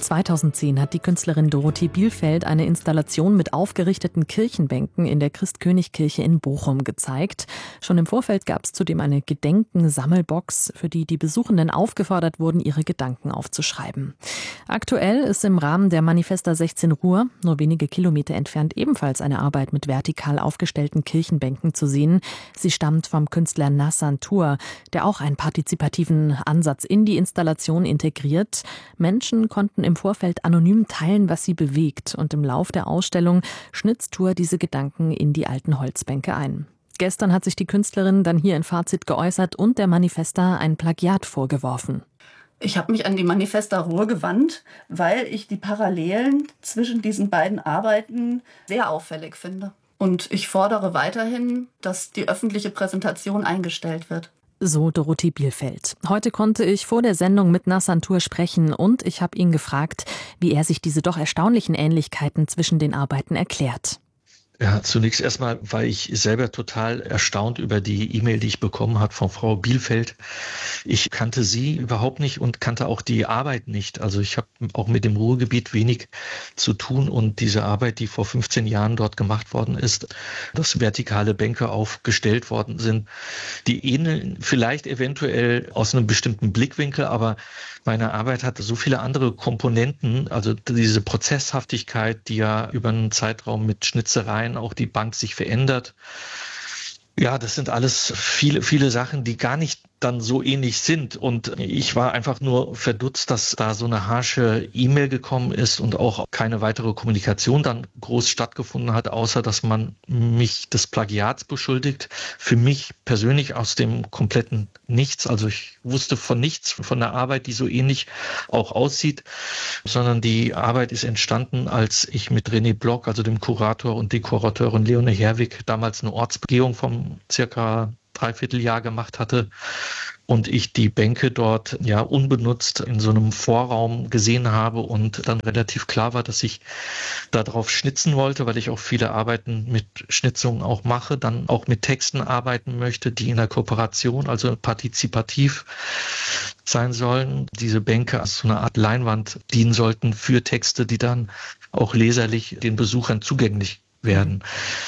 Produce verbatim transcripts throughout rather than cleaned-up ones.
zweitausendzehn hat die Künstlerin Dorothee Bielfeld eine Installation mit aufgerichteten Kirchenbänken in der Christkönigkirche in Bochum gezeigt. Schon im Vorfeld gab es zudem eine Gedenken-Sammelbox, für die die Besuchenden aufgefordert wurden, ihre Gedanken aufzuschreiben. Aktuell ist im Rahmen der Manifesta sechzehn Ruhr, nur wenige Kilometer entfernt, ebenfalls eine Arbeit mit vertikal aufgestellten Kirchenbänken zu sehen. Sie stammt vom Künstler Nassan Tour, der auch einen partizipativen Ansatz in die Installation integriert. Menschen konnten im Vorfeld anonym teilen, was sie bewegt, und im Lauf der Ausstellung schnitzt Tour diese Gedanken in die alten Holzbänke ein. Gestern hat sich die Künstlerin dann hier in Fazit geäußert und der Manifesta ein Plagiat vorgeworfen. Ich habe mich an die Manifesta Ruhr gewandt, weil ich die Parallelen zwischen diesen beiden Arbeiten sehr auffällig finde. Und ich fordere weiterhin, dass die öffentliche Präsentation eingestellt wird. So Dorothee Bielfeld. Heute konnte ich vor der Sendung mit Nassan Tour sprechen und ich habe ihn gefragt, wie er sich diese doch erstaunlichen Ähnlichkeiten zwischen den Arbeiten erklärt. Ja, zunächst erstmal war ich selber total erstaunt über die E-Mail, die ich bekommen habe von Frau Bielfeld. Ich kannte sie überhaupt nicht und kannte auch die Arbeit nicht. Also ich habe auch mit dem Ruhrgebiet wenig zu tun und diese Arbeit, die vor fünfzehn Jahren dort gemacht worden ist, dass vertikale Bänke aufgestellt worden sind, die ähneln vielleicht eventuell aus einem bestimmten Blickwinkel, aber meine Arbeit hatte so viele andere Komponenten, also diese Prozesshaftigkeit, die ja über einen Zeitraum mit Schnitzereien auch die Bank sich verändert. Ja, das sind alles viele, viele Sachen, die gar nicht dann so ähnlich sind. Und ich war einfach nur verdutzt, dass da so eine harsche E-Mail gekommen ist und auch keine weitere Kommunikation dann groß stattgefunden hat, außer dass man mich des Plagiats beschuldigt. Für mich persönlich aus dem kompletten Nichts. Also ich wusste von nichts von der Arbeit, die so ähnlich auch aussieht, sondern die Arbeit ist entstanden, als ich mit René Block, also dem Kurator und Dekorateurin Leone Herwig, damals eine Ortsbegehung vom circa Dreivierteljahr gemacht hatte und ich die Bänke dort ja unbenutzt in so einem Vorraum gesehen habe und dann relativ klar war, dass ich darauf schnitzen wollte, weil ich auch viele Arbeiten mit Schnitzungen auch mache, dann auch mit Texten arbeiten möchte, die in der Kooperation, also partizipativ sein sollen. Diese Bänke als so eine Art Leinwand dienen sollten für Texte, die dann auch leserlich den Besuchern zugänglich werden.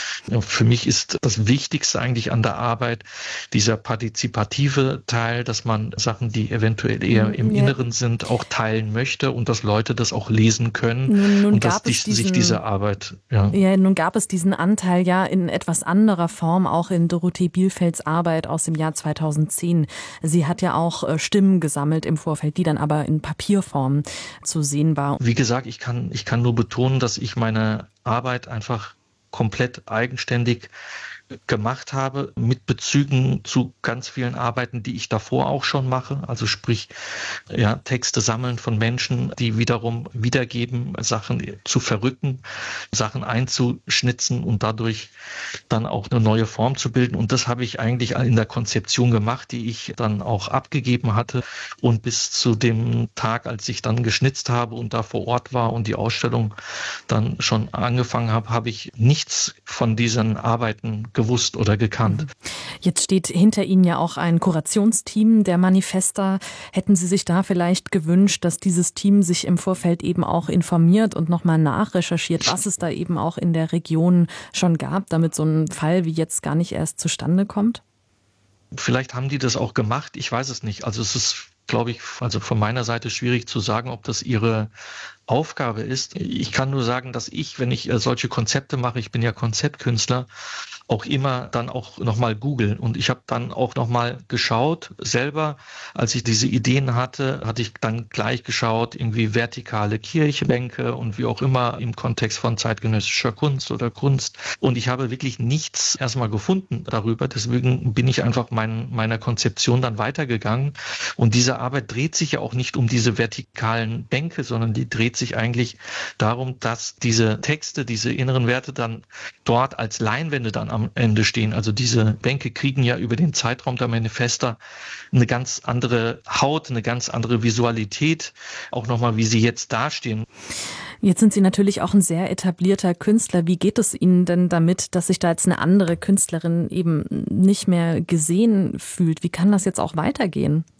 Für mich ist das Wichtigste eigentlich an der Arbeit dieser partizipative Teil, dass man Sachen, die eventuell eher im ja. Inneren sind, auch teilen möchte und dass Leute das auch lesen können nun, nun und dass die, diesen, sich diese Arbeit... Ja. ja, nun gab es diesen Anteil ja in etwas anderer Form, auch in Dorothee Bielfelds Arbeit aus dem Jahr zweitausendzehn. Sie hat ja auch Stimmen gesammelt im Vorfeld, die dann aber in Papierform zu sehen war. Wie gesagt, ich kann, ich kann nur betonen, dass ich meine Arbeit einfach komplett eigenständig gemacht habe, mit Bezügen zu ganz vielen Arbeiten, die ich davor auch schon mache. Also sprich, ja, Texte sammeln von Menschen, die wiederum wiedergeben, Sachen zu verrücken, Sachen einzuschnitzen und dadurch dann auch eine neue Form zu bilden. Und das habe ich eigentlich in der Konzeption gemacht, die ich dann auch abgegeben hatte. Und bis zu dem Tag, als ich dann geschnitzt habe und da vor Ort war und die Ausstellung dann schon angefangen habe, habe ich nichts von diesen Arbeiten gewusst oder gekannt. Jetzt steht hinter Ihnen ja auch ein Kurationsteam der Manifesta. Hätten Sie sich da vielleicht gewünscht, dass dieses Team sich im Vorfeld eben auch informiert und nochmal nachrecherchiert, was es da eben auch in der Region schon gab, damit so ein Fall wie jetzt gar nicht erst zustande kommt? Vielleicht haben die das auch gemacht, ich weiß es nicht. Also es ist, glaube ich, also von meiner Seite schwierig zu sagen, ob das ihre Aufgabe ist. Ich kann nur sagen, dass ich, wenn ich solche Konzepte mache, ich bin ja Konzeptkünstler, auch immer dann auch nochmal googeln. Und ich habe dann auch nochmal geschaut, selber, als ich diese Ideen hatte, hatte ich dann gleich geschaut, irgendwie vertikale Kirchbänke und wie auch immer im Kontext von zeitgenössischer Kunst oder Kunst. Und ich habe wirklich nichts erstmal gefunden darüber. Deswegen bin ich einfach mein, meiner Konzeption dann weitergegangen. Und diese Arbeit dreht sich ja auch nicht um diese vertikalen Bänke, sondern die dreht sich eigentlich darum, dass diese Texte, diese inneren Werte dann dort als Leinwände dann am Ende stehen. Also diese Bänke kriegen ja über den Zeitraum der Manifesta eine ganz andere Haut, eine ganz andere Visualität, auch nochmal, wie sie jetzt dastehen. Jetzt sind Sie natürlich auch ein sehr etablierter Künstler. Wie geht es Ihnen denn damit, dass sich da jetzt eine andere Künstlerin eben nicht mehr gesehen fühlt? Wie kann das jetzt auch weitergehen?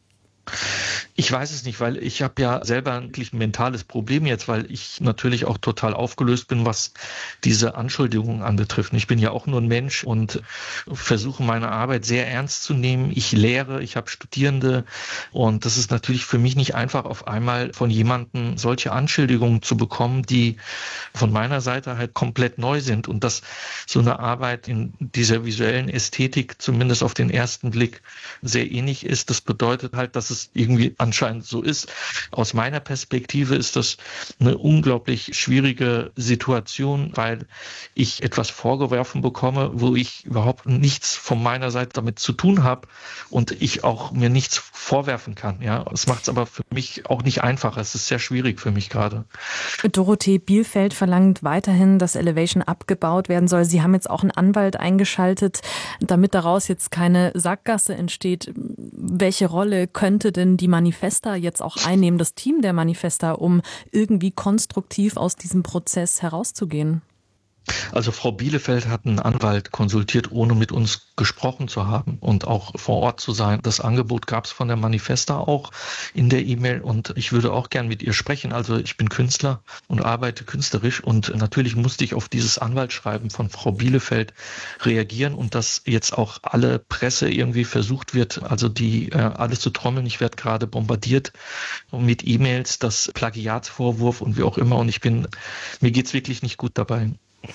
Ich weiß es nicht, weil ich habe ja selber wirklich ein mentales Problem jetzt, weil ich natürlich auch total aufgelöst bin, was diese Anschuldigungen anbetrifft. Ich bin ja auch nur ein Mensch und versuche meine Arbeit sehr ernst zu nehmen. Ich lehre, ich habe Studierende und das ist natürlich für mich nicht einfach, auf einmal von jemandem solche Anschuldigungen zu bekommen, die von meiner Seite halt komplett neu sind und dass so eine Arbeit in dieser visuellen Ästhetik zumindest auf den ersten Blick sehr ähnlich ist. Das bedeutet halt, dass es irgendwie anscheinend so ist. Aus meiner Perspektive ist das eine unglaublich schwierige Situation, weil ich etwas vorgeworfen bekomme, wo ich überhaupt nichts von meiner Seite damit zu tun habe und ich auch mir nichts vorwerfen kann. Ja, es macht es aber für mich auch nicht einfacher. Es ist sehr schwierig für mich gerade. Dorothee Bielfeld verlangt weiterhin, dass Elevation abgebaut werden soll. Sie haben jetzt auch einen Anwalt eingeschaltet, damit daraus jetzt keine Sackgasse entsteht. Welche Rolle könnte denn die Manifesta jetzt auch einnehmen, das Team der Manifesta, um irgendwie konstruktiv aus diesem Prozess herauszugehen? Also Frau Bielefeld hat einen Anwalt konsultiert, ohne mit uns gesprochen zu haben und auch vor Ort zu sein. Das Angebot gab es von der Manifesta auch in der E-Mail und ich würde auch gern mit ihr sprechen. Also ich bin Künstler und arbeite künstlerisch und natürlich musste ich auf dieses Anwaltsschreiben von Frau Bielefeld reagieren und dass jetzt auch alle Presse irgendwie versucht wird, also die äh, alles zu trommeln. Ich werde gerade bombardiert mit E-Mails, das Plagiatsvorwurf und wie auch immer und ich bin, mir geht's wirklich nicht gut dabei.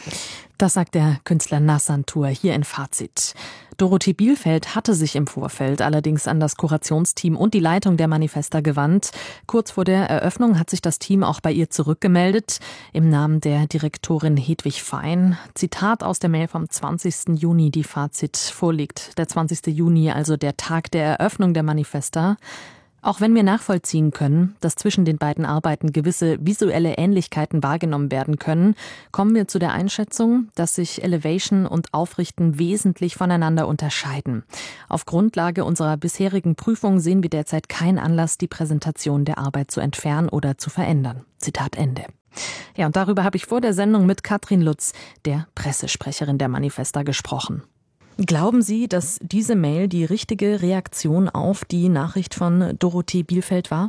Das sagt der Künstler Nassantur hier in Fazit. Dorothee Bielfeld hatte sich im Vorfeld allerdings an das Kurationsteam und die Leitung der Manifesta gewandt. Kurz vor der Eröffnung hat sich das Team auch bei ihr zurückgemeldet, im Namen der Direktorin Hedwig Fein. Zitat aus der Mail vom zwanzigsten Juni, die Fazit vorliegt. Der zwanzigste Juni, also der Tag der Eröffnung der Manifesta. Auch wenn wir nachvollziehen können, dass zwischen den beiden Arbeiten gewisse visuelle Ähnlichkeiten wahrgenommen werden können, kommen wir zu der Einschätzung, dass sich Elevation und Aufrichten wesentlich voneinander unterscheiden. Auf Grundlage unserer bisherigen Prüfung sehen wir derzeit keinen Anlass, die Präsentation der Arbeit zu entfernen oder zu verändern. Zitat Ende. Ja, und darüber habe ich vor der Sendung mit Katrin Lutz, der Pressesprecherin der Manifesta, gesprochen. Glauben Sie, dass diese Mail die richtige Reaktion auf die Nachricht von Dorothee Bielfeld war?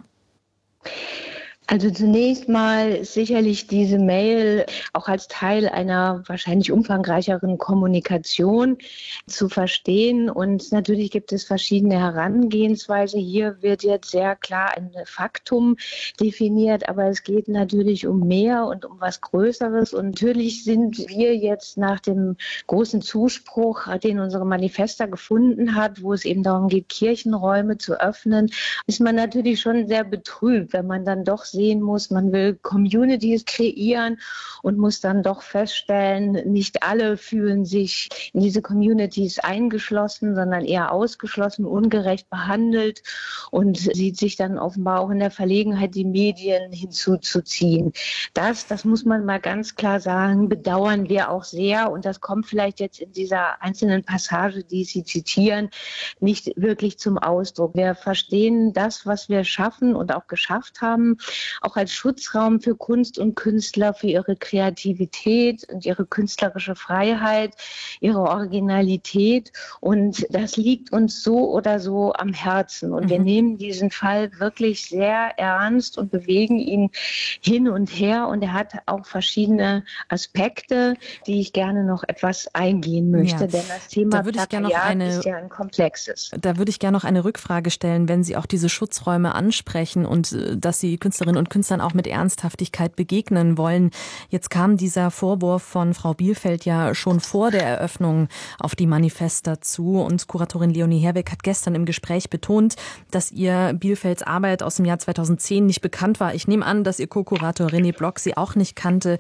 Also zunächst mal ist sicherlich diese Mail auch als Teil einer wahrscheinlich umfangreicheren Kommunikation zu verstehen. Und natürlich gibt es verschiedene Herangehensweise. Hier wird jetzt sehr klar ein Faktum definiert, aber es geht natürlich um mehr und um was Größeres. Und natürlich sind wir jetzt nach dem großen Zuspruch, den unsere Manifesta gefunden hat, wo es eben darum geht, Kirchenräume zu öffnen, ist man natürlich schon sehr betrübt, wenn man dann doch sehen muss, man will Communities kreieren und muss dann doch feststellen, nicht alle fühlen sich in diese Communities eingeschlossen, sondern eher ausgeschlossen, ungerecht behandelt und sieht sich dann offenbar auch in der Verlegenheit, die Medien hinzuzuziehen. Das, das muss man mal ganz klar sagen, bedauern wir auch sehr und das kommt vielleicht jetzt in dieser einzelnen Passage, die Sie zitieren, nicht wirklich zum Ausdruck. Wir verstehen das, was wir schaffen und auch geschafft haben, auch als Schutzraum für Kunst und Künstler, für ihre Kreativität und ihre künstlerische Freiheit, ihre Originalität. Und das liegt uns so oder so am Herzen. Und mhm. wir nehmen diesen Fall wirklich sehr ernst und bewegen ihn hin und her. Und er hat auch verschiedene Aspekte, die ich gerne noch etwas eingehen möchte. Ja. Denn das Thema da Plagiat eine, ist ja ein komplexes. Da würde ich gerne noch eine Rückfrage stellen, wenn Sie auch diese Schutzräume ansprechen und dass Sie Künstlerinnen und Künstlern auch mit Ernsthaftigkeit begegnen wollen. Jetzt kam dieser Vorwurf von Frau Bielfeld ja schon vor der Eröffnung auf die Manifesta zu und Kuratorin Leonie Herwegh hat gestern im Gespräch betont, dass ihr Bielfelds Arbeit aus dem Jahr zweitausendzehn nicht bekannt war. Ich nehme an, dass ihr Co-Kurator René Block sie auch nicht kannte.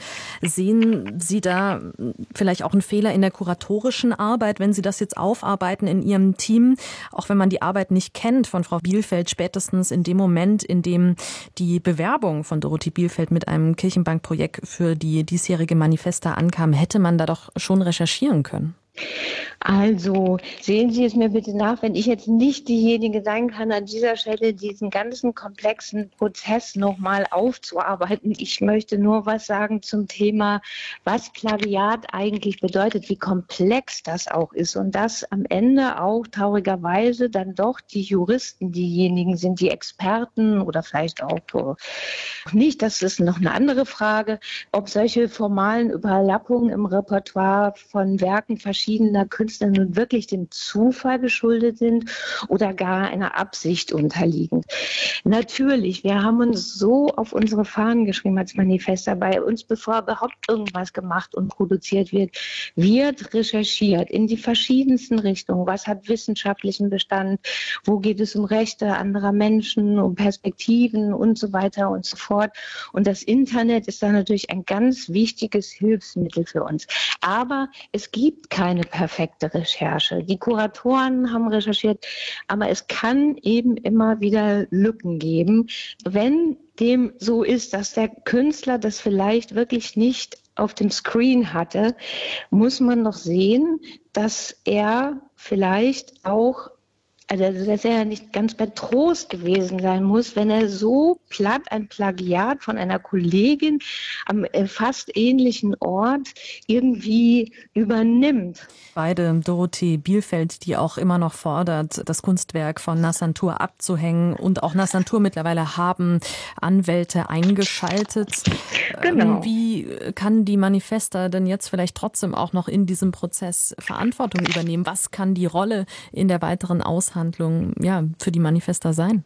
Sehen Sie da vielleicht auch einen Fehler in der kuratorischen Arbeit, wenn Sie das jetzt aufarbeiten in Ihrem Team, auch wenn man die Arbeit nicht kennt von Frau Bielfeld, spätestens in dem Moment, in dem die Bewerbung von Dorothee Bielfeld mit einem Kirchenbankprojekt für die diesjährige Manifesta ankam, hätte man da doch schon recherchieren können? Also sehen Sie es mir bitte nach, wenn ich jetzt nicht diejenige sein kann, an dieser Stelle diesen ganzen komplexen Prozess nochmal aufzuarbeiten. Ich möchte nur was sagen zum Thema, was Plagiat eigentlich bedeutet, wie komplex das auch ist und dass am Ende auch traurigerweise dann doch die Juristen diejenigen sind, die Experten oder vielleicht auch nicht. Das ist noch eine andere Frage, ob solche formalen Überlappungen im Repertoire von Werken verschiedener Künstler nun wirklich dem Zufall geschuldet sind oder gar einer Absicht unterliegen. Natürlich, wir haben uns so auf unsere Fahnen geschrieben als Manifesta, bei uns, bevor überhaupt irgendwas gemacht und produziert wird, wird recherchiert in die verschiedensten Richtungen. Was hat wissenschaftlichen Bestand? Wo geht es um Rechte anderer Menschen, um Perspektiven und so weiter und so fort. Und das Internet ist da natürlich ein ganz wichtiges Hilfsmittel für uns. Aber es gibt keine perfekte Recherche. Die Kuratoren haben recherchiert, aber es kann eben immer wieder Lücken geben, wenn dem so ist, dass der Künstler das vielleicht wirklich nicht auf dem Screen hatte, muss man doch sehen, dass er vielleicht auch, also dass er ja nicht ganz bei Trost gewesen sein muss, wenn er so platt ein Plagiat von einer Kollegin am fast ähnlichen Ort irgendwie übernimmt. Beide, Dorothee Bielfeld, die auch immer noch fordert, das Kunstwerk von Nassantur abzuhängen, und auch Nassantur mittlerweile haben Anwälte eingeschaltet. Genau. Wie kann die Manifesta denn jetzt vielleicht trotzdem auch noch in diesem Prozess Verantwortung übernehmen? Was kann die Rolle in der weiteren Aushandlung, ja, für die Manifesta sein?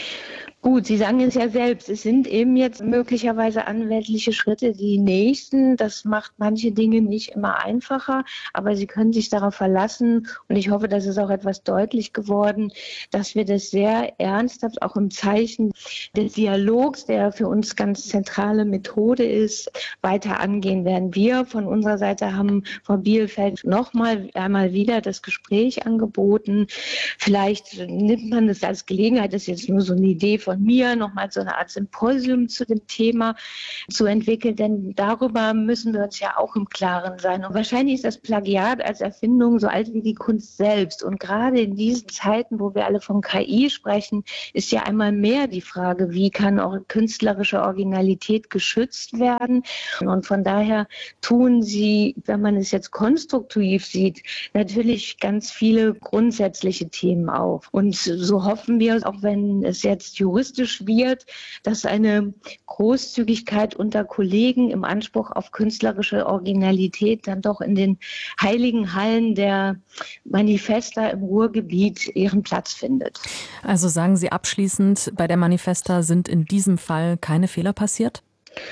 Gut, Sie sagen es ja selbst, es sind eben jetzt möglicherweise anwältliche Schritte die nächsten. Das macht manche Dinge nicht immer einfacher, aber Sie können sich darauf verlassen, und ich hoffe, das ist auch etwas deutlich geworden, dass wir das sehr ernsthaft auch im Zeichen des Dialogs, der für uns ganz zentrale Methode ist, weiter angehen werden. Wir von unserer Seite haben Frau Bielfeld noch mal einmal wieder das Gespräch angeboten. Vielleicht nimmt man das als Gelegenheit, das ist jetzt nur so eine Idee von von mir, nochmal so eine Art Symposium zu dem Thema zu entwickeln, denn darüber müssen wir uns ja auch im Klaren sein. Und wahrscheinlich ist das Plagiat als Erfindung so alt wie die Kunst selbst. Und gerade in diesen Zeiten, wo wir alle von K I sprechen, ist ja einmal mehr die Frage, wie kann auch künstlerische Originalität geschützt werden. Und von daher tun sie, wenn man es jetzt konstruktiv sieht, natürlich ganz viele grundsätzliche Themen auf. Und so hoffen wir, auch wenn es jetzt juristisch wird, dass eine Großzügigkeit unter Kollegen im Anspruch auf künstlerische Originalität dann doch in den heiligen Hallen der Manifesta im Ruhrgebiet ihren Platz findet. Also sagen Sie abschließend, bei der Manifesta sind in diesem Fall keine Fehler passiert?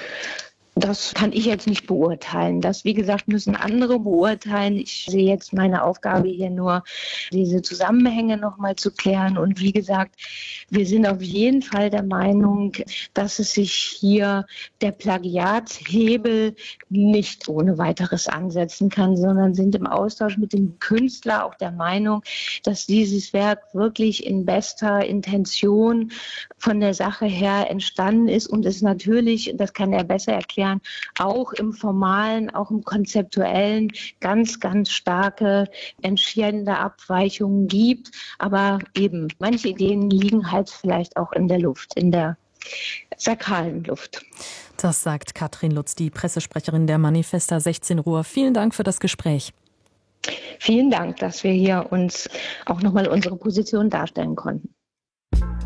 Das kann ich jetzt nicht beurteilen. Das, wie gesagt, müssen andere beurteilen. Ich sehe jetzt meine Aufgabe hier nur, diese Zusammenhänge nochmal zu klären. Und wie gesagt, wir sind auf jeden Fall der Meinung, dass es sich hier der Plagiatshebel nicht ohne weiteres ansetzen kann, sondern sind im Austausch mit dem Künstler auch der Meinung, dass dieses Werk wirklich in bester Intention von der Sache her entstanden ist und es natürlich, das kann er besser erklären, auch im Formalen, auch im Konzeptuellen ganz, ganz starke, entscheidende Abweichungen gibt. Aber eben, manche Ideen liegen halt vielleicht auch in der Luft, in der sakralen Luft. Das sagt Katrin Lutz, die Pressesprecherin der Manifesta sechzehn Ruhr. Vielen Dank für das Gespräch. Vielen Dank, dass wir hier uns auch nochmal unsere Position darstellen konnten.